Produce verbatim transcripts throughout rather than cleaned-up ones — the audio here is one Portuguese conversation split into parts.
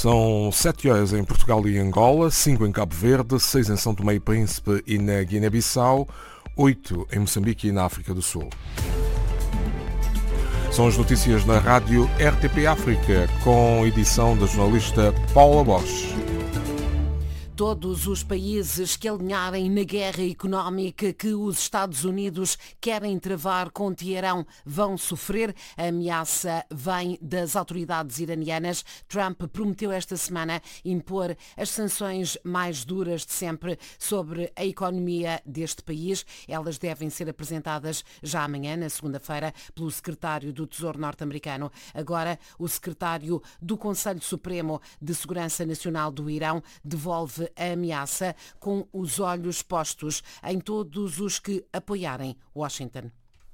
São sete horas em Portugal e Angola, cinco em Cabo Verde, seis em São Tomé e Príncipe e na Guiné-Bissau, oito em Moçambique e na África do Sul. São as notícias na rádio R T P África, com edição da jornalista Paula Bosch. Todos os países que alinharem na guerra económica que os Estados Unidos querem travar com Teherão vão sofrer. A ameaça vem das autoridades iranianas. Trump prometeu esta semana impor as sanções mais duras de sempre sobre a economia deste país. Elas devem ser apresentadas já amanhã, na segunda-feira, pelo secretário do Tesouro norte-americano. Agora, o secretário do Conselho Supremo de Segurança Nacional do Irão devolve a ameaça com os olhos postos em todos os que apoiarem Washington.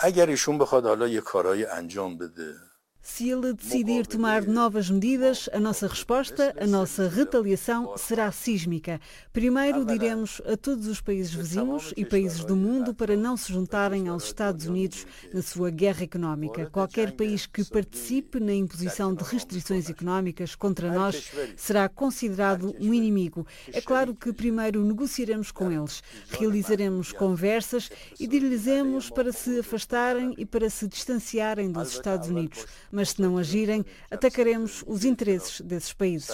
Se ele decidir tomar novas medidas, a nossa resposta, a nossa retaliação será sísmica. Primeiro diremos a todos os países vizinhos e países do mundo para não se juntarem aos Estados Unidos na sua guerra económica. Qualquer país que participe na imposição de restrições económicas contra nós será considerado um inimigo. É claro que primeiro negociaremos com eles, realizaremos conversas e dir-lhes para se afastarem e para se distanciarem dos Estados Unidos. Mas se não agirem, atacaremos os interesses desses países.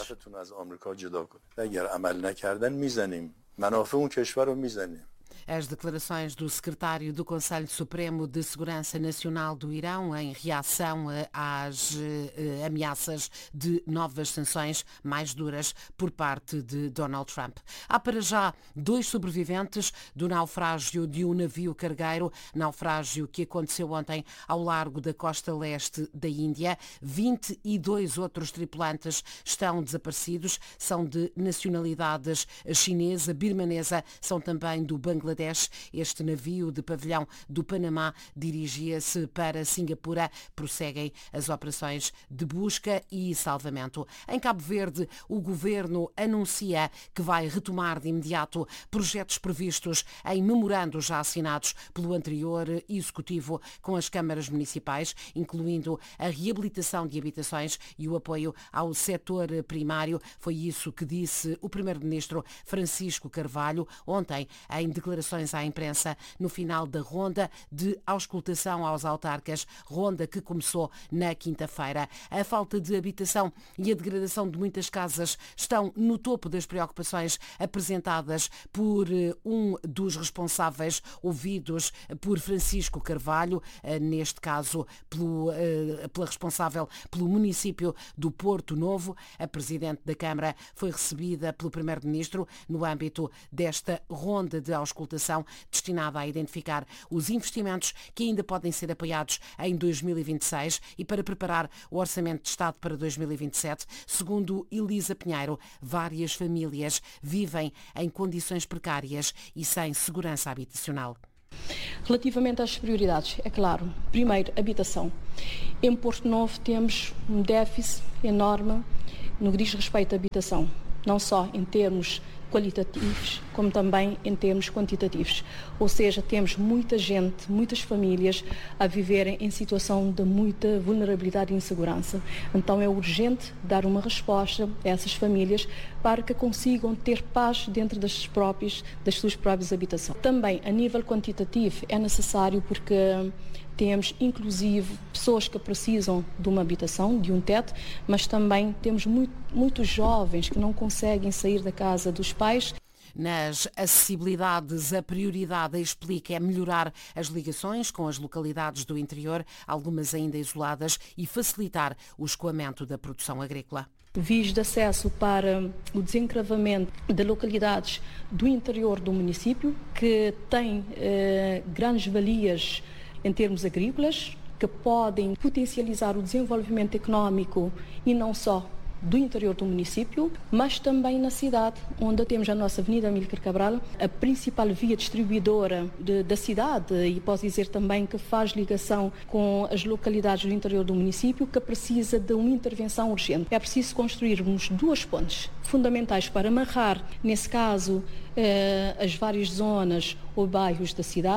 As declarações do secretário do Conselho Supremo de Segurança Nacional do Irão em reação às eh, ameaças de novas sanções mais duras por parte de Donald Trump. Há para já dois sobreviventes do naufrágio de um navio cargueiro, naufrágio que aconteceu ontem ao largo da costa leste da Índia. vinte e dois outros tripulantes estão desaparecidos, são de nacionalidades chinesa, birmanesa, são também do Bangladesh. Este navio de pavilhão do Panamá dirigia-se para Singapura. Prosseguem as operações de busca e salvamento. Em Cabo Verde, o governo anuncia que vai retomar de imediato projetos previstos em memorandos já assinados pelo anterior executivo com as câmaras municipais, incluindo a reabilitação de habitações e o apoio ao setor primário. Foi isso que disse o primeiro-ministro Francisco Carvalho ontem em declarações à imprensa no final da ronda de auscultação aos autarcas, ronda que começou na quinta-feira. A falta de habitação e a degradação de muitas casas estão no topo das preocupações apresentadas por um dos responsáveis ouvidos por Francisco Carvalho, neste caso pelo, pela responsável pelo município do Porto Novo. A presidente da Câmara foi recebida pelo primeiro-ministro no âmbito desta ronda de auscultação destinada a identificar os investimentos que ainda podem ser apoiados em dois mil e vinte e seis e para preparar o Orçamento de Estado para dois mil e vinte e sete. Segundo Elisa Pinheiro, várias famílias vivem em condições precárias e sem segurança habitacional. Relativamente às prioridades, é claro, primeiro, habitação. Em Porto Novo temos um déficit enorme no que diz respeito à habitação, não só em termos qualitativos, como também em termos quantitativos. Ou seja, temos muita gente, muitas famílias a viverem em situação de muita vulnerabilidade e insegurança. Então é urgente dar uma resposta a essas famílias para que consigam ter paz dentro das, próprias, das suas próprias habitações. Também, a nível quantitativo, é necessário porque temos, inclusive, pessoas que precisam de uma habitação, de um teto, mas também temos muito, muitos jovens que não conseguem sair da casa dos pais. Nas acessibilidades, a prioridade, explica, é melhorar as ligações com as localidades do interior, algumas ainda isoladas, e facilitar o escoamento da produção agrícola. Vias de acesso para o desencravamento de localidades do interior do município, que têm eh, grandes valias em termos agrícolas, que podem potencializar o desenvolvimento económico e não só do interior do município, mas também na cidade, onde temos a nossa Avenida Amílcar Cabral, a principal via distribuidora de, da cidade, e posso dizer também que faz ligação com as localidades do interior do município, que precisa de uma intervenção urgente. É preciso construirmos duas pontes fundamentais para amarrar, nesse caso, eh, as várias zonas ou bairros da cidade.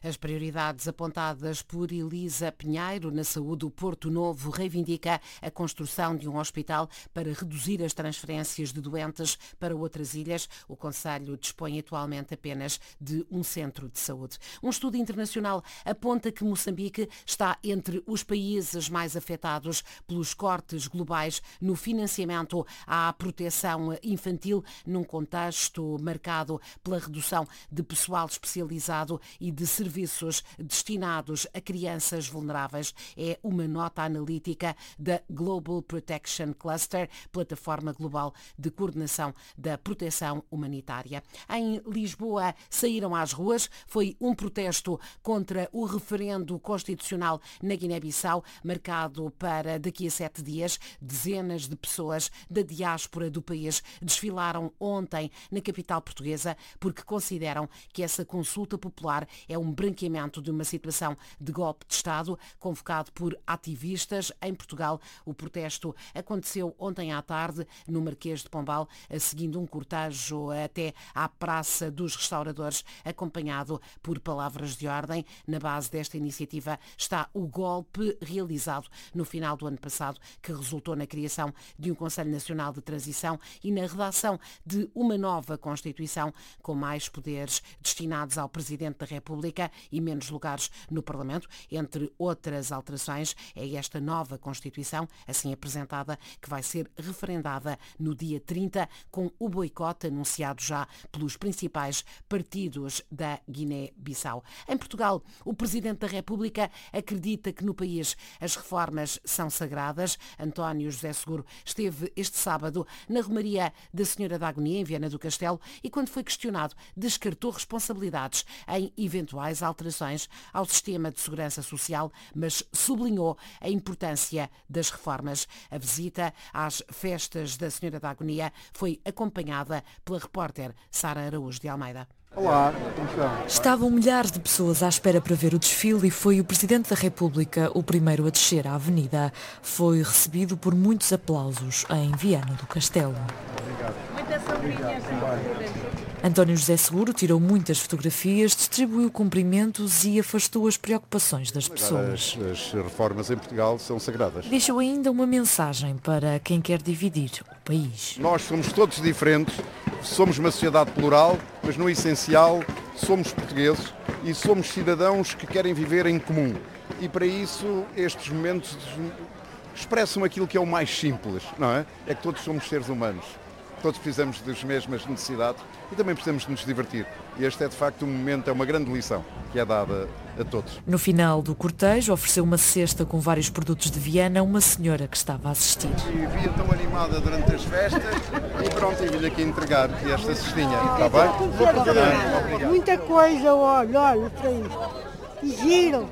As prioridades apontadas por Elisa Pinheiro na saúde do Porto Novo reivindica a construção de um hospital para reduzir as transferências de doentes para outras ilhas. O concelho dispõe atualmente apenas de um centro de saúde. Um estudo internacional aponta que Moçambique está entre os países mais afetados pelos cortes globais no financiamento à proteção infantil, num contexto marcado pela redução de pessoal especializado e de serviços destinados a crianças vulneráveis. É uma nota analítica da Global Protection Cluster, plataforma global de coordenação da proteção humanitária. Em Lisboa saíram às ruas, foi um protesto contra o referendo constitucional na Guiné-Bissau, marcado para daqui a sete dias. Dezenas de pessoas da diáspora do país desfilaram ontem na capital portuguesa porque consideram que essa consulta popular é um branqueamento de uma situação de golpe de Estado convocado por ativistas em Portugal. O protesto aconteceu ontem à tarde no Marquês de Pombal, seguindo um cortejo até à Praça dos Restauradores, acompanhado por palavras de ordem. Na base desta iniciativa está o golpe realizado no final do ano passado, que resultou na criação de um Conselho Nacional de Transição e na redação de uma nova Constituição com mais poderes destinados ao Presidente da República e menos lugares no Parlamento. Entre outras alterações, é esta nova Constituição, assim apresentada, que vai ser referendada no dia trinta, com o boicote anunciado já pelos principais partidos da Guiné-Bissau. Em Portugal, o Presidente da República acredita que no país as reformas são sagradas. António José Seguro esteve este sábado na Romaria da Senhora da Agonia, em Viana do Castelo, e quando foi questionado, descartou responsabilidades em eventuais alterações ao sistema de segurança social, mas sublinhou a importância das reformas. A visita às festas da Senhora da Agonia foi acompanhada pela repórter Sara Araújo de Almeida. Olá, como estão? Estavam milhares de pessoas à espera para ver o desfile e foi o Presidente da República o primeiro a descer à avenida. Foi recebido por muitos aplausos em Viana do Castelo. António José Seguro tirou muitas fotografias, distribuiu cumprimentos e afastou as preocupações das pessoas. As, as reformas em Portugal são sagradas. Deixou ainda uma mensagem para quem quer dividir o país. Nós somos todos diferentes, somos uma sociedade plural, mas no essencial somos portugueses e somos cidadãos que querem viver em comum. E para isso estes momentos expressam aquilo que é o mais simples, não é? É que todos somos seres humanos. Todos precisamos das mesmas necessidades e também precisamos de nos divertir. E este é de facto um momento, é uma grande lição que é dada a todos. No final do cortejo ofereceu uma cesta com vários produtos de Viana a uma senhora que estava a assistir. E via tão animada durante as festas e pronto, e vim aqui entregar esta cestinha. Está bem? Obrigado. Muita coisa, olha, olha para isso. Giro.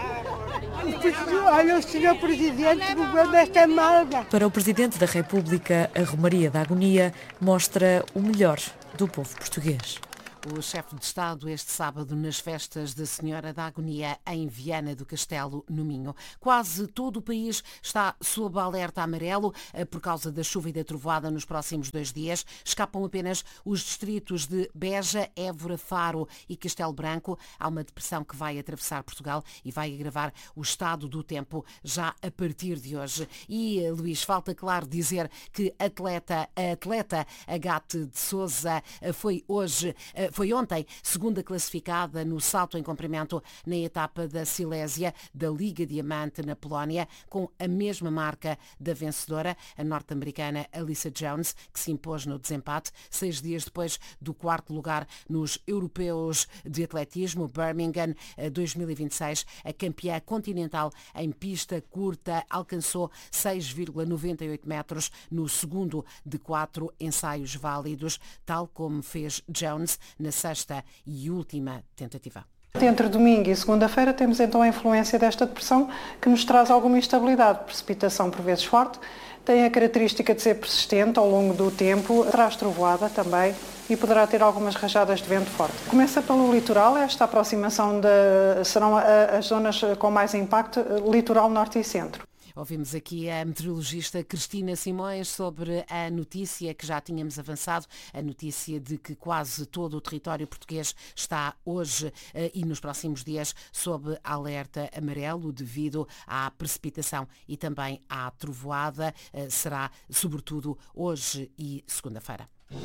Olha o senhor Presidente do desta malga. Para o Presidente da República, a Romaria da Agonia mostra o melhor do povo português. O chefe de Estado este sábado nas festas da Senhora da Agonia em Viana do Castelo, no Minho. Quase todo o país está sob alerta amarelo por causa da chuva e da trovoada nos próximos dois dias. Escapam apenas os distritos de Beja, Évora, Faro e Castelo Branco. Há uma depressão que vai atravessar Portugal e vai agravar o estado do tempo já a partir de hoje. E, Luís, falta claro dizer que atleta, a atleta Agate de Sousa foi hoje Foi ontem segunda classificada no salto em comprimento na etapa da Silésia da Liga Diamante na Polónia, com a mesma marca da vencedora, a norte-americana Alyssa Jones, que se impôs no desempate, seis dias depois do quarto lugar nos Europeus de Atletismo Birmingham dois mil e vinte e seis. A campeã continental em pista curta alcançou seis vírgula noventa e oito metros no segundo de quatro ensaios válidos, tal como fez Jones na sexta e última tentativa. Entre domingo e segunda-feira temos então a influência desta depressão que nos traz alguma instabilidade, precipitação por vezes forte, tem a característica de ser persistente ao longo do tempo, traz trovoada também e poderá ter algumas rajadas de vento forte. Começa pelo litoral, esta aproximação de, serão as zonas com mais impacto, litoral norte e centro. Ouvimos aqui a meteorologista Cristina Simões sobre a notícia que já tínhamos avançado, a notícia de que quase todo o território português está hoje e nos próximos dias sob alerta amarelo devido à precipitação e também à trovoada. Será sobretudo hoje e segunda-feira.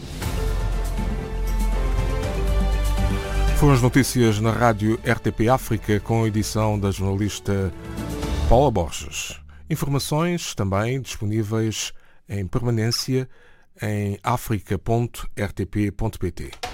Foram as notícias na rádio R T P África com a edição da jornalista Paula Borges. Informações também disponíveis em permanência em africa ponto r t p ponto p t.